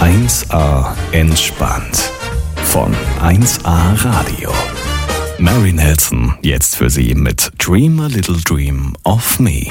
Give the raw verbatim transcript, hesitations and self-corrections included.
eins A entspannt von eins A Radio. Mary Nelson jetzt für Sie mit Dream a Little Dream of Me.